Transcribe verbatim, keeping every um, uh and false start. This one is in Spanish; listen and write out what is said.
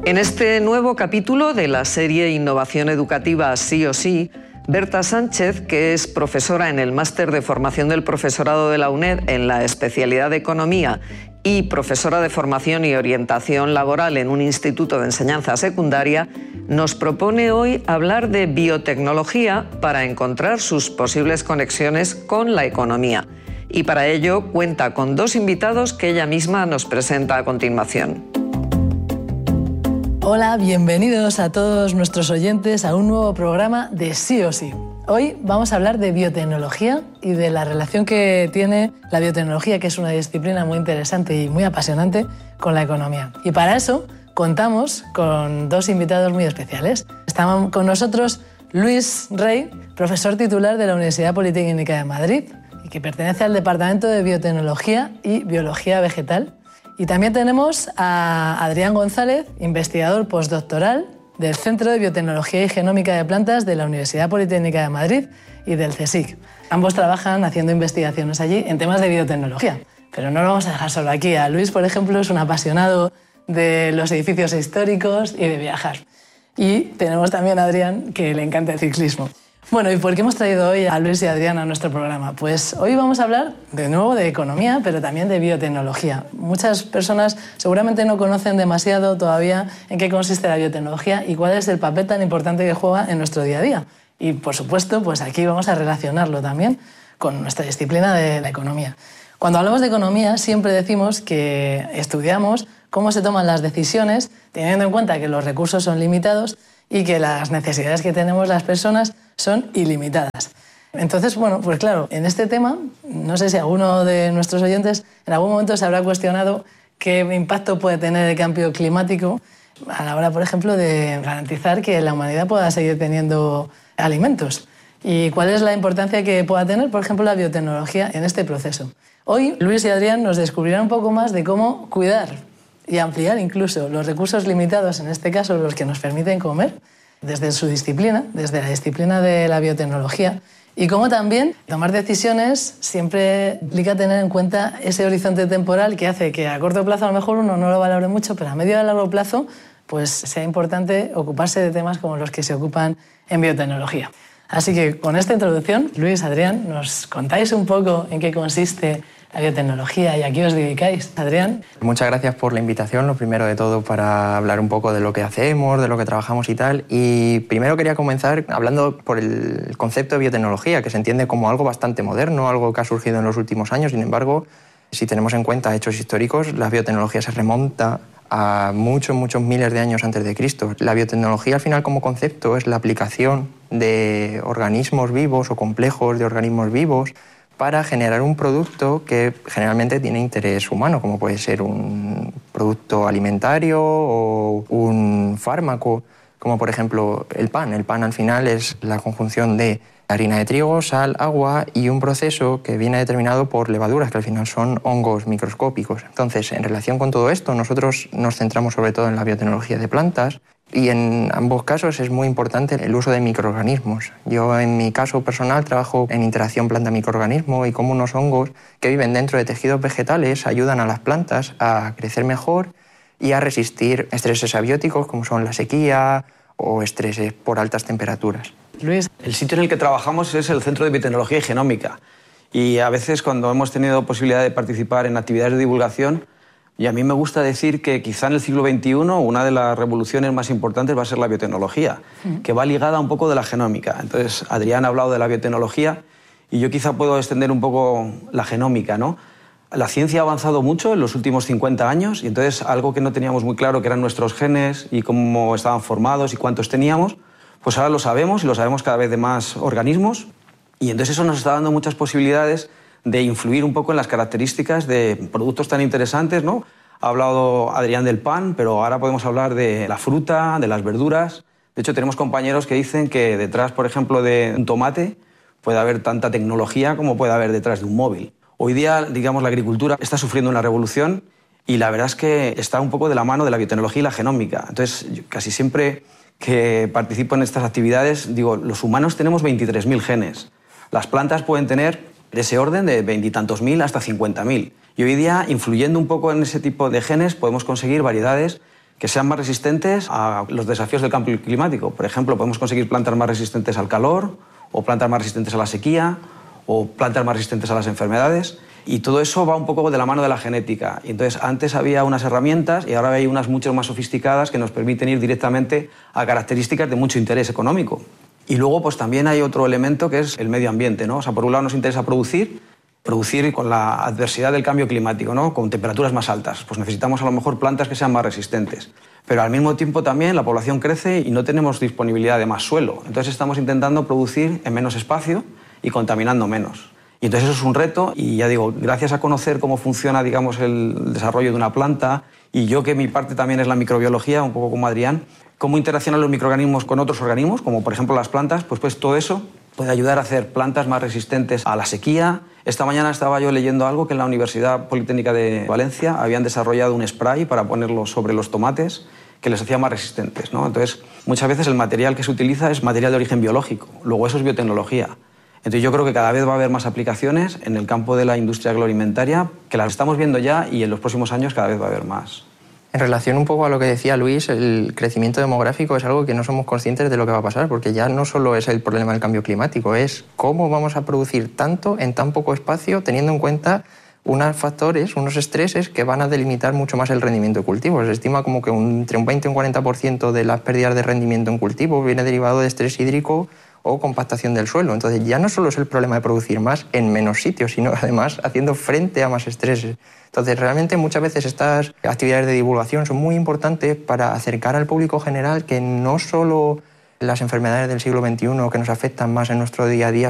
En este nuevo capítulo de la serie Innovación Educativa Sí o Sí, Berta Sánchez, que es profesora en el Máster de Formación del Profesorado de la UNED en la especialidad de Economía y profesora de Formación y Orientación Laboral en un instituto de enseñanza secundaria, nos propone hoy hablar de biotecnología para encontrar sus posibles conexiones con la economía. Y para ello cuenta con dos invitados que ella misma nos presenta a continuación. Hola, bienvenidos a todos nuestros oyentes a un nuevo programa de Sí o Sí. Hoy vamos a hablar de biotecnología y de la relación que tiene la biotecnología, que es una disciplina muy interesante y muy apasionante, con la economía. Y para eso contamos con dos invitados muy especiales. Están con nosotros Luis Rey, profesor titular de la Universidad Politécnica de Madrid y que pertenece al Departamento de Biotecnología y Biología Vegetal. Y también tenemos a Adrián González, investigador postdoctoral del Centro de Biotecnología y Genómica de Plantas de la Universidad Politécnica de Madrid y del CSIC. Ambos trabajan haciendo investigaciones allí en temas de biotecnología. Pero no lo vamos a dejar solo aquí. A Luis, por ejemplo, es un apasionado de los edificios históricos y de viajar. Y tenemos también a Adrián, que le encanta el ciclismo. Bueno, ¿y por qué hemos traído hoy a Luis y a Adrián a nuestro programa? Pues hoy vamos a hablar de nuevo de economía, pero también de biotecnología. Muchas personas seguramente no conocen demasiado todavía en qué consiste la biotecnología y cuál es el papel tan importante que juega en nuestro día a día. Y, por supuesto, pues aquí vamos a relacionarlo también con nuestra disciplina de la economía. Cuando hablamos de economía siempre decimos que estudiamos cómo se toman las decisiones teniendo en cuenta que los recursos son limitados y que las necesidades que tenemos las personas son ilimitadas. Entonces, bueno, pues claro, en este tema, no sé si alguno de nuestros oyentes en algún momento se habrá cuestionado qué impacto puede tener el cambio climático a la hora, por ejemplo, de garantizar que la humanidad pueda seguir teniendo alimentos. Y cuál es la importancia que pueda tener, por ejemplo, la biotecnología en este proceso. Hoy, Luis y Adrián nos descubrirán un poco más de cómo cuidar y ampliar incluso los recursos limitados, en este caso los que nos permiten comer, desde su disciplina, desde la disciplina de la biotecnología, y cómo también tomar decisiones siempre implica tener en cuenta ese horizonte temporal que hace que a corto plazo a lo mejor uno no lo valore mucho, pero a medio y a largo plazo pues sea importante ocuparse de temas como los que se ocupan en biotecnología. Así que con esta introducción, Luis, Adrián, ¿nos contáis un poco en qué consiste la biotecnología y a qué os dedicáis? Adrián. Muchas gracias por la invitación, lo primero de todo para hablar un poco de lo que hacemos, de lo que trabajamos y tal. Y primero quería comenzar hablando por el concepto de biotecnología, que se entiende como algo bastante moderno, algo que ha surgido en los últimos años. Sin embargo, si tenemos en cuenta hechos históricos, la biotecnología se remonta a muchos, muchos miles de años antes de Cristo. La biotecnología, al final, como concepto, es la aplicación de organismos vivos o complejos de organismos vivos para generar un producto que generalmente tiene interés humano, como puede ser un producto alimentario o un fármaco, como por ejemplo el pan. El pan al final es la conjunción de harina de trigo, sal, agua y un proceso que viene determinado por levaduras, que al final son hongos microscópicos. Entonces, en relación con todo esto, nosotros nos centramos sobre todo en la biotecnología de plantas y en ambos casos es muy importante el uso de microorganismos. Yo, en mi caso personal, trabajo en interacción planta-microorganismo y cómo unos hongos que viven dentro de tejidos vegetales ayudan a las plantas a crecer mejor y a resistir estreses abióticos como son la sequía o estreses por altas temperaturas. Luis. El sitio en el que trabajamos es el Centro de Biotecnología y Genómica. Y a veces, cuando hemos tenido posibilidad de participar en actividades de divulgación, y a mí me gusta decir que quizá en el siglo veintiuno una de las revoluciones más importantes va a ser la biotecnología, uh-huh. que va ligada un poco de la genómica. Entonces, Adrián ha hablado de la biotecnología y yo quizá puedo extender un poco la genómica, ¿no? La ciencia ha avanzado mucho en los últimos cincuenta años y entonces algo que no teníamos muy claro, que eran nuestros genes y cómo estaban formados y cuántos teníamos, pues ahora lo sabemos y lo sabemos cada vez de más organismos y entonces eso nos está dando muchas posibilidades de influir un poco en las características de productos tan interesantes, ¿no? Ha hablado Adrián del pan, pero ahora podemos hablar de la fruta, de las verduras. De hecho, tenemos compañeros que dicen que detrás, por ejemplo, de un tomate puede haber tanta tecnología como puede haber detrás de un móvil. Hoy día, digamos, la agricultura está sufriendo una revolución y la verdad es que está un poco de la mano de la biotecnología y la genómica. Entonces, yo casi siempre que participo en estas actividades, digo, los humanos tenemos veintitrés mil genes. Las plantas pueden tener de ese orden de veintitantos mil hasta cincuenta mil. Y hoy día, influyendo un poco en ese tipo de genes, podemos conseguir variedades que sean más resistentes a los desafíos del cambio climático. Por ejemplo, podemos conseguir plantas más resistentes al calor, o plantas más resistentes a la sequía, o plantas más resistentes a las enfermedades. Y todo eso va un poco de la mano de la genética. Y entonces, antes había unas herramientas y ahora hay unas mucho más sofisticadas que nos permiten ir directamente a características de mucho interés económico. Y luego, pues también hay otro elemento que es el medio ambiente, ¿no? O sea, por un lado nos interesa producir, producir con la adversidad del cambio climático, ¿no? Con temperaturas más altas. Pues necesitamos a lo mejor plantas que sean más resistentes. Pero al mismo tiempo también la población crece y no tenemos disponibilidad de más suelo. Entonces estamos intentando producir en menos espacio y contaminando menos. Y entonces eso es un reto y ya digo, gracias a conocer cómo funciona, digamos, el desarrollo de una planta y yo que mi parte también es la microbiología, un poco como Adrián, cómo interaccionan los microorganismos con otros organismos, como por ejemplo las plantas, pues, pues todo eso puede ayudar a hacer plantas más resistentes a la sequía. Esta mañana estaba yo leyendo algo que en la Universidad Politécnica de Valencia habían desarrollado un spray para ponerlo sobre los tomates que les hacía más resistentes, ¿no? Entonces, muchas veces el material que se utiliza es material de origen biológico, luego eso es biotecnología. Entonces yo creo que cada vez va a haber más aplicaciones en el campo de la industria agroalimentaria, que las estamos viendo ya y en los próximos años cada vez va a haber más. En relación un poco a lo que decía Luis, el crecimiento demográfico es algo que no somos conscientes de lo que va a pasar, porque ya no solo es el problema del cambio climático, es cómo vamos a producir tanto en tan poco espacio, teniendo en cuenta unos factores, unos estreses que van a delimitar mucho más el rendimiento de cultivos. Se estima como que un, entre un veinte y un cuarenta por ciento de las pérdidas de rendimiento en cultivos viene derivado de estrés hídrico o compactación del suelo. Entonces ya no solo es el problema de producir más en menos sitios, sino además haciendo frente a más estreses. Entonces realmente muchas veces estas actividades de divulgación son muy importantes para acercar al público general que no solo las enfermedades del siglo veintiuno que nos afectan más en nuestro día a día